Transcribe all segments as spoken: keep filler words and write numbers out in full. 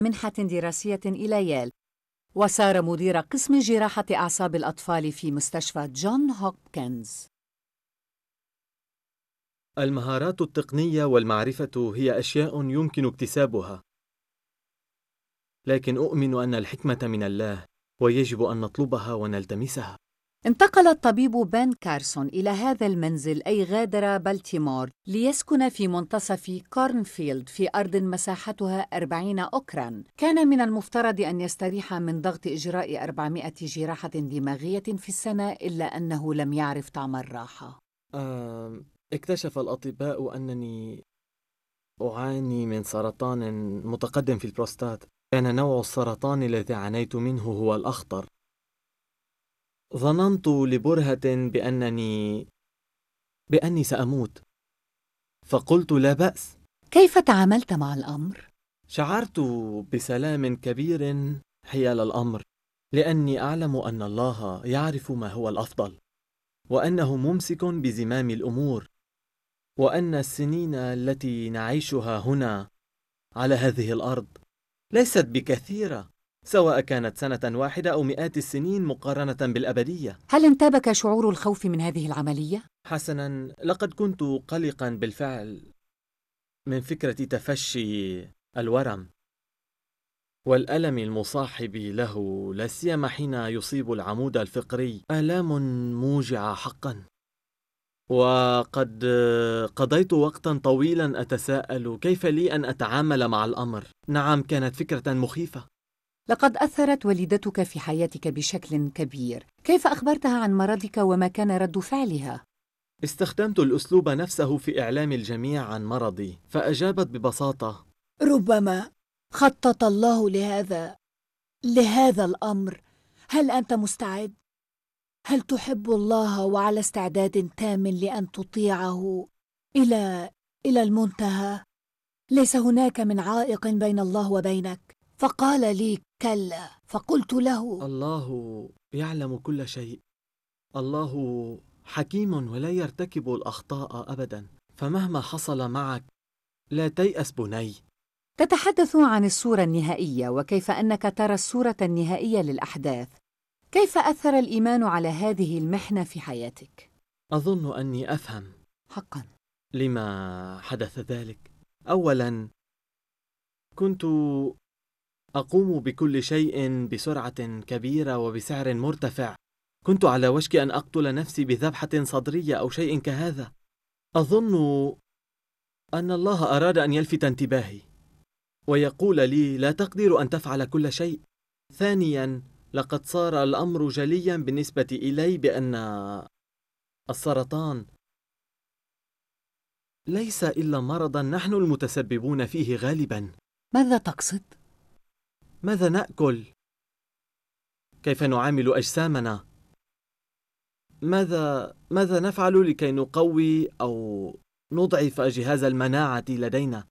منحة دراسية إلى ييل، وصار مدير قسم جراحة أعصاب الأطفال في مستشفى جون هوبكنز. المهارات التقنية والمعرفة هي أشياء يمكن اكتسابها، لكن أؤمن أن الحكمة من الله ويجب أن نطلبها ونلتمسها. انتقل الطبيب بن كارسون إلى هذا المنزل، أي غادر بلتيمور، ليسكن في منتصف كورنفيلد في أرض مساحتها أربعين أكراً. كان من المفترض أن يستريح من ضغط إجراء أربعمائة جراحة دماغية في السنة، إلا أنه لم يعرف طعم الراحة. آه، اكتشف الأطباء أنني أعاني من سرطان متقدم في البروستات. كان نوع السرطان الذي عانيت منه هو الأخطر. ظننت لبرهة بأنني بأني سأموت، فقلت لا بأس. كيف تعاملت مع الأمر؟ شعرت بسلام كبير حيال الأمر، لأني أعلم أن الله يعرف ما هو الأفضل، وأنه ممسك بزمام الأمور، وأن السنين التي نعيشها هنا على هذه الأرض ليست بكثيرة، سواء كانت سنة واحدة أو مئات السنين مقارنة بالأبدية. هل انتابك شعور الخوف من هذه العملية؟ حسناً، لقد كنت قلقاً بالفعل من فكرة تفشي الورم والألم المصاحب له، لا سيما حين يصيب العمود الفقري. آلام موجعة حقاً. وقد قضيت وقتاً طويلاً أتساءل كيف لي أن أتعامل مع الأمر. نعم، كانت فكرة مخيفة. لقد أثرت والدتك في حياتك بشكل كبير. كيف أخبرتها عن مرضك وما كان رد فعلها؟ استخدمت الأسلوب نفسه في إعلام الجميع عن مرضي، فأجابت ببساطة: ربما خطط الله لهذا لهذا الأمر. هل أنت مستعد؟ هل تحب الله وعلى استعداد تام لأن تطيعه إلى إلى المنتهى؟ ليس هناك من عائق بين الله وبينك. فقال لي كلا، فقلت له: الله يعلم كل شيء. الله حكيم ولا يرتكب الأخطاء أبدا، فمهما حصل معك لا تيأس بني. تتحدث عن الصورة النهائية وكيف أنك ترى الصورة النهائية للأحداث. كيف أثر الإيمان على هذه المحنة في حياتك؟ أظن أني أفهم حقا لما حدث ذلك. أولا، كنت أقوم بكل شيء بسرعة كبيرة وبسعر مرتفع. كنت على وشك أن أقتل نفسي بذبحة صدرية أو شيء كهذا. أظن أن الله أراد أن يلفت انتباهي ويقول لي لا تقدر أن تفعل كل شيء. ثانيا، لقد صار الأمر جليا بالنسبة إلي بأن السرطان ليس إلا مرضا نحن المتسببون فيه غالبا. ماذا تقصد؟ ماذا نأكل؟ كيف نعامل أجسامنا؟ ماذا ماذا نفعل لكي نقوي أو نضعف جهاز المناعة لدينا؟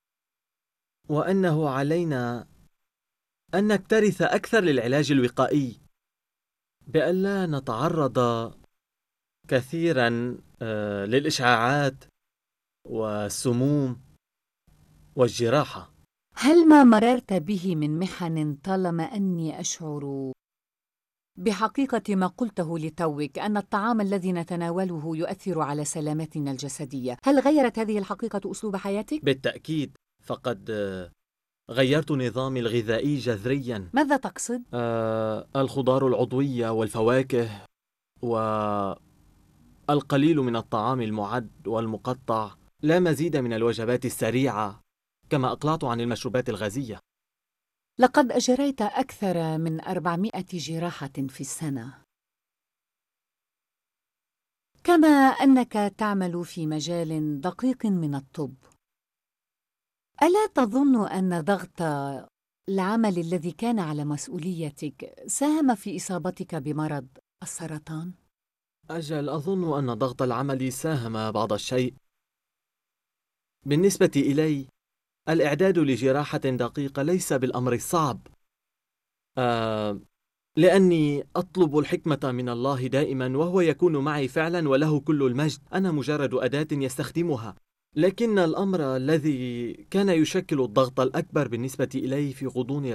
وأنه علينا أن نكترث أكثر للعلاج الوقائي، بألا نتعرض كثيرا للإشعاعات والسموم والجراحة. هل ما مررت به من محن طالما أني أشعر بحقيقة ما قلته لتوك أن الطعام الذي نتناوله يؤثر على سلامتنا الجسدية، هل غيرت هذه الحقيقة أسلوب حياتك؟ بالتأكيد، فقد غيرت نظامي الغذائي جذريا. ماذا تقصد؟ آه الخضار العضوية والفواكه والقليل من الطعام المعد والمقطع، لا مزيد من الوجبات السريعة، كما أقلعت عن المشروبات الغازية. لقد أجريت أكثر من أربعمائة جراحة في السنة، كما أنك تعمل في مجال دقيق من الطب. ألا تظن أن ضغط العمل الذي كان على مسؤوليتك ساهم في إصابتك بمرض السرطان؟ أجل، أظن أن ضغط العمل ساهم بعض الشيء. بالنسبة إلي، الإعداد لجراحة دقيقة ليس بالأمر الصعب، آه لأني أطلب الحكمة من الله دائما، وهو يكون معي فعلا وله كل المجد. أنا مجرد أداة يستخدمها. لكن الأمر الذي كان يشكل الضغط الأكبر بالنسبة إلي في غضون